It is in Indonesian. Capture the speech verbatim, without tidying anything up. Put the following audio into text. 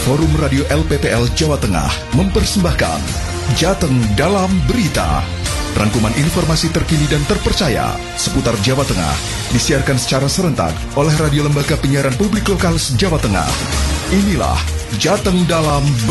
Forum Radio L P P L Jawa Tengah mempersembahkan Jateng Dalam Berita. Rangkuman informasi terkini dan terpercaya seputar Jawa Tengah disiarkan secara serentak oleh Radio Lembaga Penyiaran Publik Lokal Jawa Tengah. Inilah Jateng Dalam Berita.